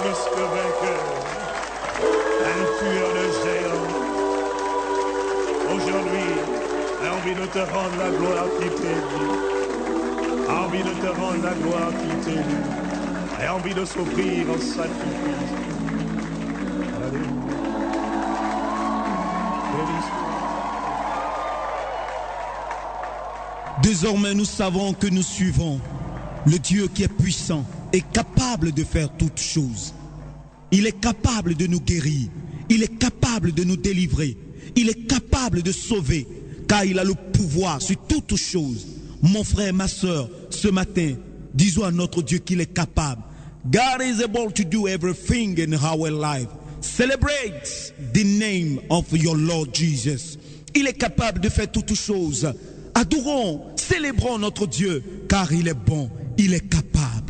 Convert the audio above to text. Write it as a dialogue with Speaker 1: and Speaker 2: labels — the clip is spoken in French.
Speaker 1: plus que vainqueur, un tueur de géants. Aujourd'hui, j'ai envie de te rendre la gloire qui t'est due. J'ai envie de te rendre la gloire qui t'est due. J'ai envie de s'offrir en sacrifice. Alléluia.
Speaker 2: Désormais, nous savons que nous suivons le Dieu qui est puissant et capable de faire toutes choses. Il est capable de nous guérir. Il est capable de nous délivrer. Il est capable de sauver, car il a le pouvoir sur toutes choses. Mon frère, ma soeur, ce matin, disons à notre Dieu qu'il est capable. God is able to do everything in our life. Celebrate the name of your Lord Jesus. Il est capable de faire toutes choses. Adorons, célébrons notre Dieu, car il est bon, il est capable.